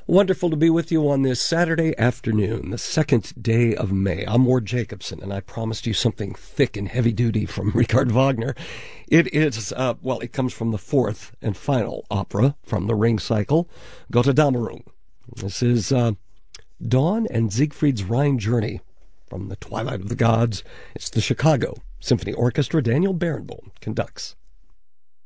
Wonderful to be with you on this Saturday afternoon, the second day of May. I'm Ward Jacobson, and I promised you something thick and heavy-duty from Richard Wagner. It is, it comes from the fourth and final opera from the Ring cycle, Götterdämmerung. This is Dawn and Siegfried's Rhine Journey from the Twilight of the Gods. It's the Chicago Symphony Orchestra. Daniel Barenboim conducts.